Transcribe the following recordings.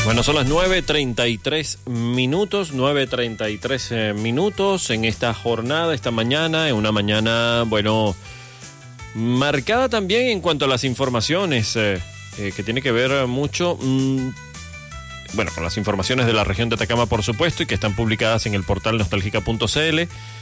Bueno, son las 9:33 minutos en esta jornada, esta mañana, en una mañana, bueno, marcada también en cuanto a las informaciones, que tiene que ver mucho, bueno, con las informaciones de la región de Atacama, por supuesto, y que están publicadas en el portal nostalgica.cl.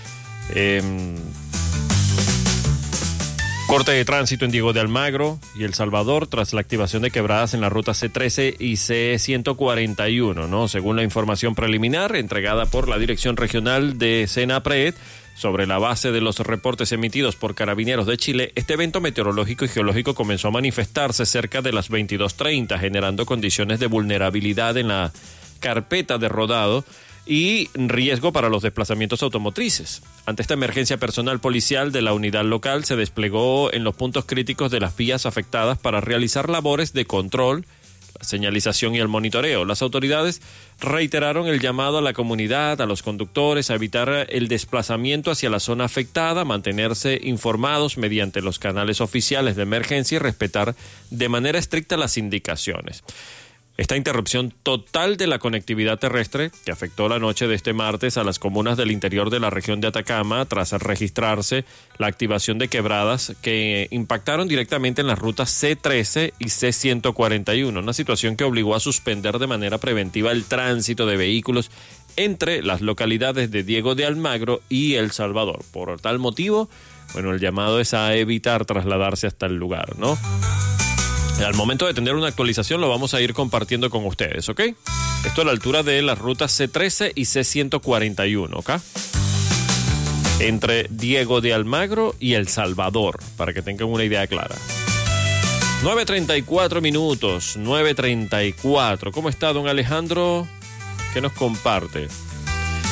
Corte de tránsito en Diego de Almagro y El Salvador tras la activación de quebradas en la ruta C13 y C141, ¿no? Según la información preliminar entregada por la Dirección Regional de SENAPRED, sobre la base de los reportes emitidos por Carabineros de Chile, este evento meteorológico y geológico comenzó a manifestarse cerca de las 22:30, generando condiciones de vulnerabilidad en la carpeta de rodado y riesgo para los desplazamientos automotrices. Ante esta emergencia, personal policial de la unidad local se desplegó en los puntos críticos de las vías afectadas para realizar labores de control, la señalización y el monitoreo. Las autoridades reiteraron el llamado a la comunidad, a los conductores, a evitar el desplazamiento hacia la zona afectada, mantenerse informados mediante los canales oficiales de emergencia y respetar de manera estricta las indicaciones. Esta interrupción total de la conectividad terrestre, que afectó la noche de este martes a las comunas del interior de la región de Atacama, tras registrarse la activación de quebradas que impactaron directamente en las rutas C13 y C141, una situación que obligó a suspender de manera preventiva el tránsito de vehículos entre las localidades de Diego de Almagro y El Salvador. Por tal motivo, bueno, el llamado es a evitar trasladarse hasta el lugar, ¿no? Al momento de tener una actualización lo vamos a ir compartiendo con ustedes, ¿ok? Esto a la altura de las rutas C13 y C141, ¿ok? Entre Diego de Almagro y El Salvador, para que tengan una idea clara. 9:34 minutos, 9:34. ¿Cómo está don Alejandro? ¿Qué nos comparte?